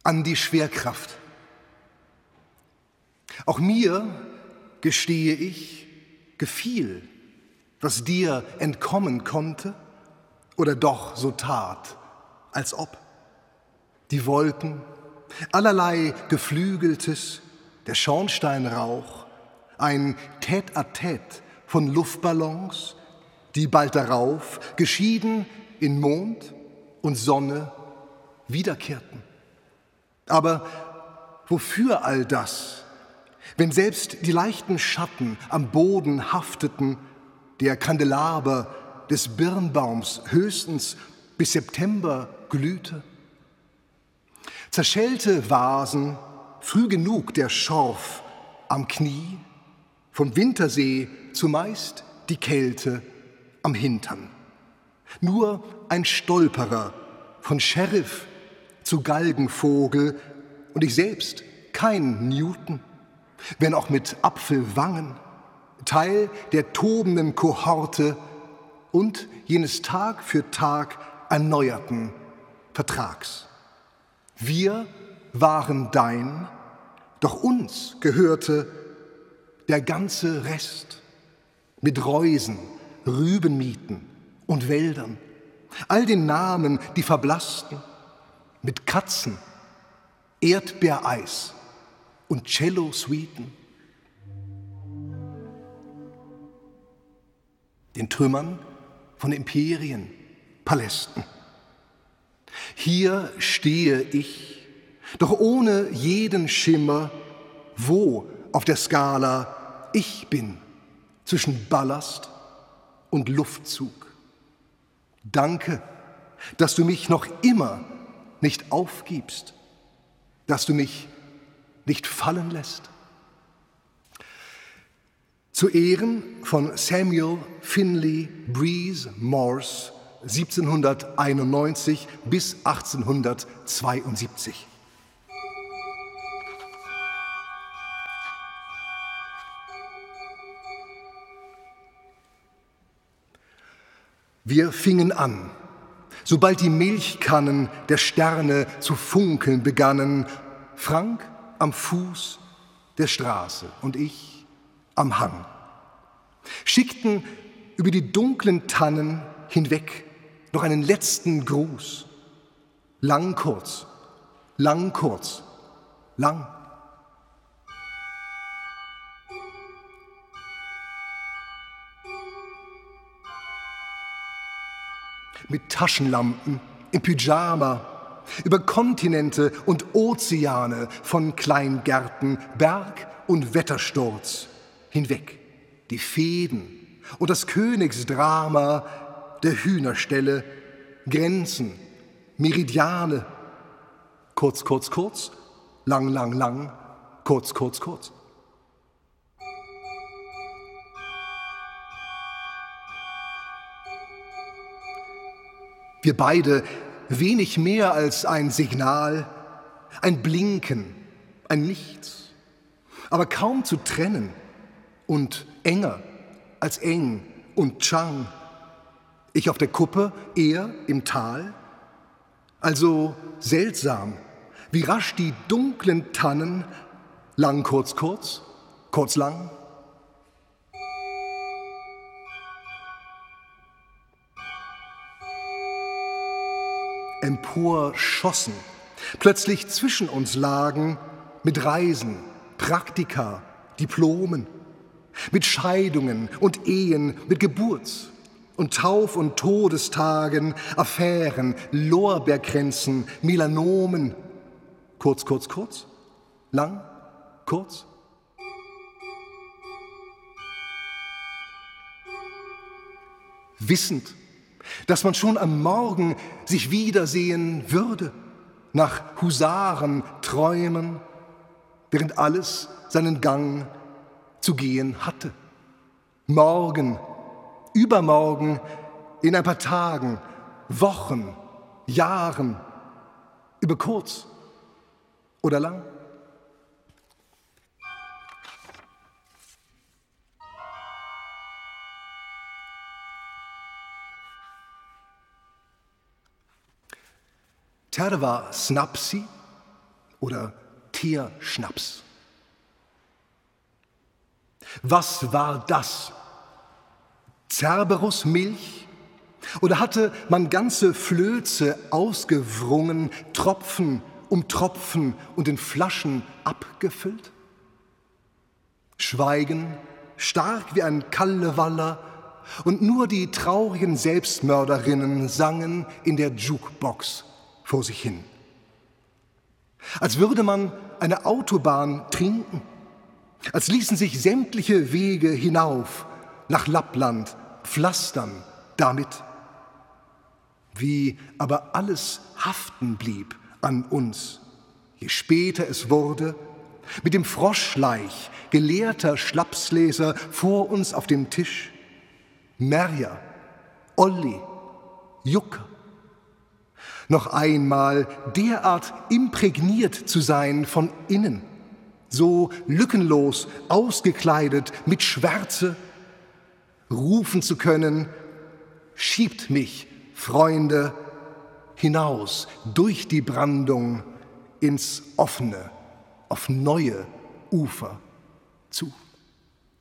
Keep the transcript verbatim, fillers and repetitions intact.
an die Schwerkraft. Auch mir, gestehe ich, gefiel, was dir entkommen konnte oder doch so tat, als ob. Die Wolken, allerlei Geflügeltes, der Schornsteinrauch, ein Tête-à-Tête von Luftballons, die bald darauf, geschieden in Mond und Sonne, wiederkehrten. Aber wofür all das, wenn selbst die leichten Schatten am Boden hafteten, der Kandelaber des Birnbaums höchstens bis September glühte? Zerschellte Vasen, früh genug der Schorf am Knie, vom Wintersee zumeist die Kälte am Hintern. Nur ein Stolperer von Sheriff zu Galgenvogel und ich selbst kein Newton, wenn auch mit Apfelwangen, Teil der tobenden Kohorte und jenes Tag für Tag erneuerten Vertrags. Wir waren dein, doch uns gehörte der ganze Rest mit Reusen, Rübenmieten und Wäldern, all den Namen, die verblassten, mit Katzen, Erdbeereis und Cello-Suiten, den Trümmern von Imperien, Palästen. Hier stehe ich, doch ohne jeden Schimmer, wo auf der Skala ich bin, zwischen Ballast und Luftzug. Danke, dass du mich noch immer nicht aufgibst, dass du mich nicht fallen lässt. Zu Ehren von Samuel Finley Breese Morse, siebzehnhunderteinundneunzig bis achtzehnhundertzweiundsiebzig. Wir fingen an, sobald die Milchkannen der Sterne zu funkeln begannen, Frank am Fuß der Straße und ich am Hang, schickten über die dunklen Tannen hinweg noch einen letzten Gruß. Lang, kurz, lang, kurz, lang. Mit Taschenlampen, im Pyjama, über Kontinente und Ozeane, von Kleingärten, Berg- und Wettersturz hinweg. Die Fäden und das Königsdrama der Hühnerställe, Grenzen, Meridiane, kurz, kurz, kurz, lang, lang, lang, kurz, kurz, kurz. Wir beide wenig mehr als ein Signal, ein Blinken, ein Nichts, aber kaum zu trennen und enger als eng und Chang. Ich auf der Kuppe, er im Tal. Also seltsam, wie rasch die dunklen Tannen, lang, kurz, kurz, kurz, lang, emporschossen, plötzlich zwischen uns lagen, mit Reisen, Praktika, Diplomen, mit Scheidungen und Ehen, mit Geburts- und Tauf- und Todestagen, Affären, Lorbeerkränzen, Melanomen, kurz, kurz, kurz, lang, kurz. Wissend, dass man schon am Morgen sich wiedersehen würde, nach Husaren träumen, während alles seinen Gang zu gehen hatte. Morgen, übermorgen, in ein paar Tagen, Wochen, Jahren, über kurz oder lang. Terva Snapsi, oder Teerschnaps. Was war das? Cerberus-Milch? Oder hatte man ganze Flöze ausgewrungen, Tropfen um Tropfen und in Flaschen abgefüllt? Schweigen, stark wie ein Kallewaller, und nur die traurigen Selbstmörderinnen sangen in der Jukebox vor sich hin. Als würde man eine Autobahn trinken, als ließen sich sämtliche Wege hinauf nach Lappland pflastern damit. Wie aber alles haften blieb an uns, je später es wurde, mit dem Froschleich gelehrter Schnapsleser vor uns auf dem Tisch, Merja, Olli, Jukka. Noch einmal derart imprägniert zu sein von innen, so lückenlos ausgekleidet mit Schwärze, rufen zu können: Schiebt mich, Freunde, hinaus durch die Brandung ins offene, auf neue Ufer zu.